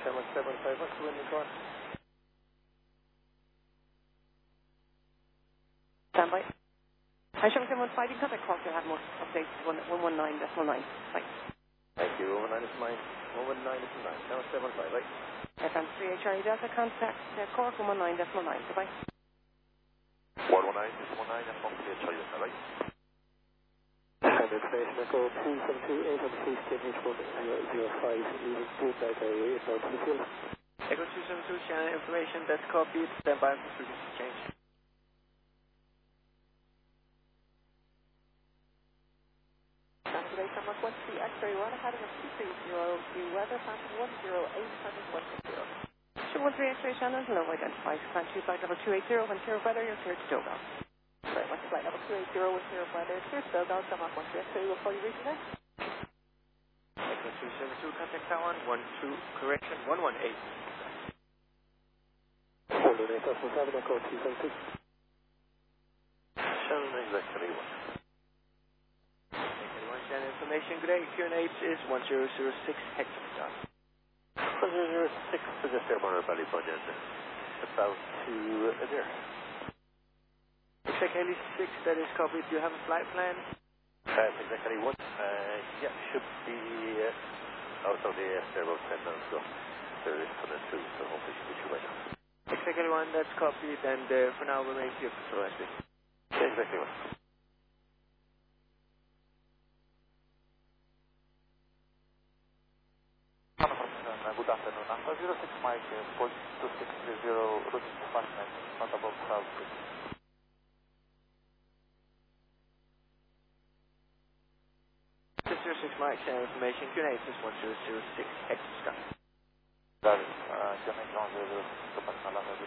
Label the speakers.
Speaker 1: 775, what's the wind record?
Speaker 2: Standby. I shall come on 5 in contact Cork, you'll have more updates 119.9. Thanks.
Speaker 1: Thank you, 119.9, 775, right?
Speaker 2: FM 3HR Delta, contact Cork 119.9. Goodbye.
Speaker 3: 119.9, that's 1 Delta, right?
Speaker 1: Information echo 2728 on the police KMH 1005, leaving Boom Delta area, inbound to the field.
Speaker 4: Echo 272, Shannon information, that's copied, stand by for frequency change.
Speaker 2: Today, Mark 13 X-ray 1, heading up 230, the weather pattern 108, 213 X-ray Shannon, low identified, plan 2 flight level 280, when zero weather, you're clear to Dogal. Very much flight level 280, with zero weather, clear to Dogal, Mark 13 X-ray, will call you reaching there.
Speaker 4: Echo 272, contact Taiwan, 12, correction, 118.
Speaker 1: Hold on, 8.7, echo 276.
Speaker 3: Shannon exactly 1.
Speaker 4: Shannon information, good day, QNH is 1006 hectostar.
Speaker 3: 1006, suggest airborne or Valley Bunyan, about to there.
Speaker 4: Exec Heli 6, that is copied, do you have a flight plan?
Speaker 3: That's exactly 1. Yeah, should be out of the air about 10 minutes ago. There is 102, so hopefully should be 2 by now.
Speaker 4: Exec Heli 1, that's copied, and for now remain here for the rest.
Speaker 3: Yeah, exactly 1.
Speaker 5: Good afternoon. Alpha 06 Mike, Port 2630, routing to Fastnet, not above South Creek.
Speaker 4: 606 Mike, Shannon information, QNH is 1006 hectostar.
Speaker 5: That is, Jamaica 1006,